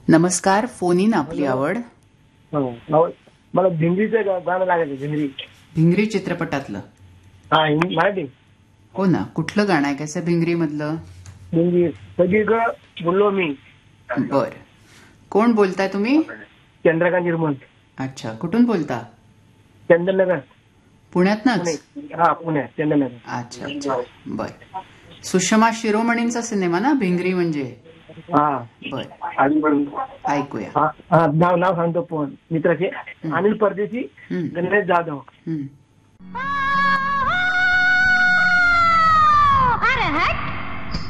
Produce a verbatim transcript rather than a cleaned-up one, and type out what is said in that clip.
नमस्कार. Phone in आपली आवड. हो, नव- मला भिंगरीचं गा- गाणं लागायचं. भिंगरी. भिंगरी चित्रपटातलं. हा, हिंदी मराठी. हो ना. कुठलं गाणं आहे कसं भिंगरी मधलं? भिंगरी सगळीकडं बोललो मी. बर. कोण बोलताय तुम्ही? चंद्रकांत निर्मल. अच्छा. कुठून बोलता? चंदननगर पुण्यातनच? पुणे. हा, पुण्यात चंदननगर. अच्छा अच्छा. बर. सुषमा शिरोमणींचा सिनेमा ना भिंगरी म्हणजे? हा. बर. अनिल ऐकूया. हा, हा, नाव नाव सांगतो पण मित्राचे. हं. अनिल परदेशी, हं. गणेश जाधव. हं.